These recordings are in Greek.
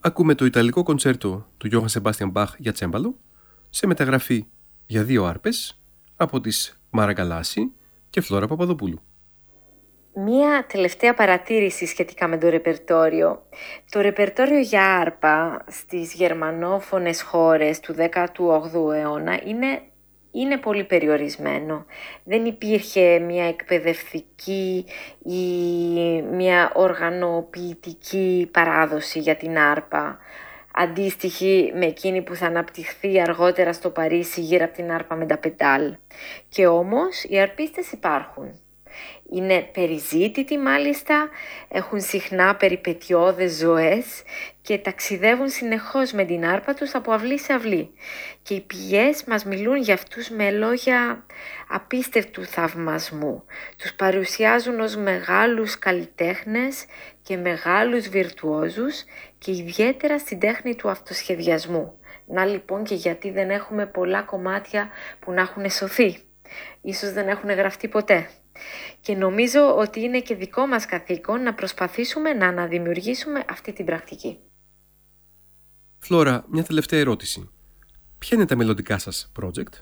Ακούμε το Ιταλικό κοντσέρτο του Johann Sebastian Bach για τσέμπαλο σε μεταγραφή για 2 άρπες από τις Μάρα Γκαλάση και Φλόρα Παπαδοπούλου. Μία τελευταία παρατήρηση σχετικά με το ρεπερτόριο. Το ρεπερτόριο για άρπα στις γερμανόφωνες χώρες του 18ου αιώνα είναι πολύ περιορισμένο. Δεν υπήρχε μια εκπαιδευτική ή μια οργανοποιητική παράδοση για την άρπα, αντίστοιχη με εκείνη που θα αναπτυχθεί αργότερα στο Παρίσι γύρω από την άρπα με τα πεντάλ. Και όμως οι αρπίστες υπάρχουν. Είναι περιζήτητοι μάλιστα, έχουν συχνά περιπετειώδες ζωές και ταξιδεύουν συνεχώς με την άρπα τους από αυλή σε αυλή. Και οι πηγές μας μιλούν για αυτούς με λόγια απίστευτου θαυμασμού. Τους παρουσιάζουν ως μεγάλους καλλιτέχνες και μεγάλους βιρτουόζους και ιδιαίτερα στην τέχνη του αυτοσχεδιασμού. Να λοιπόν και γιατί δεν έχουμε πολλά κομμάτια που να έχουν σωθεί. Ίσως δεν έχουν γραφτεί ποτέ. Και νομίζω ότι είναι και δικό μας καθήκον να προσπαθήσουμε να αναδημιουργήσουμε αυτή την πρακτική. Φλόρα, μια τελευταία ερώτηση. Ποια είναι τα μελλοντικά σας project?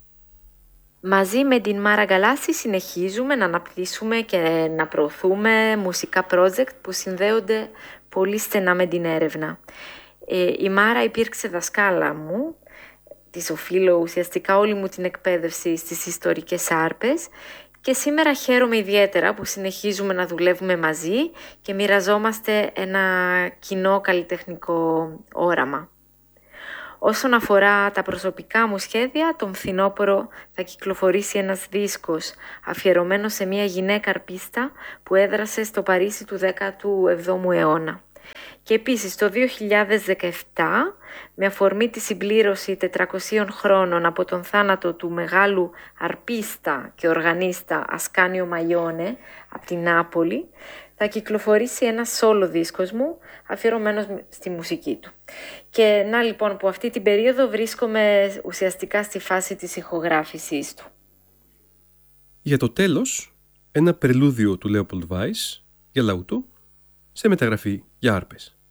Μαζί με την Μάρα Γκαλάση συνεχίζουμε να αναπτύσσουμε και να προωθούμε μουσικά project που συνδέονται πολύ στενά με την έρευνα. Η Μάρα υπήρξε δασκάλα μου, της οφείλω ουσιαστικά όλη μου την εκπαίδευση στις ιστορικές άρπες και σήμερα χαίρομαι ιδιαίτερα που συνεχίζουμε να δουλεύουμε μαζί και μοιραζόμαστε ένα κοινό καλλιτεχνικό όραμα. Όσον αφορά τα προσωπικά μου σχέδια, τον φθινόπωρο θα κυκλοφορήσει ένας δίσκος αφιερωμένος σε μια γυναίκα αρπίστα που έδρασε στο Παρίσι του 17ου αιώνα. Και επίσης το 2017, με αφορμή τη συμπλήρωση 400 χρόνων από τον θάνατο του μεγάλου αρπίστα και οργανίστα Ασκάνιο Μαϊόνε από την Νάπολη, θα κυκλοφορήσει ένα σόλο δίσκος μου αφιερωμένος στη μουσική του. Και να λοιπόν που αυτή την περίοδο βρίσκομαι ουσιαστικά στη φάση της ηχογράφησής του. Για το τέλος, ένα πρελούδιο του Λέοπολντ Βάις για λαούτο σε μεταγραφή για άρπες.